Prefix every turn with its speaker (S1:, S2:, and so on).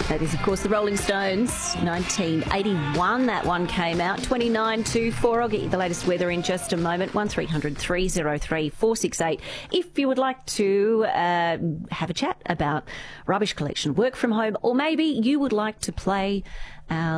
S1: That is, of course, the Rolling Stones, 1981. That one came out, 29 to 4. I'll get you the latest weather in just a moment. 1300 303 468. If you would like to have a chat about rubbish collection, work from home, or maybe you would like to play our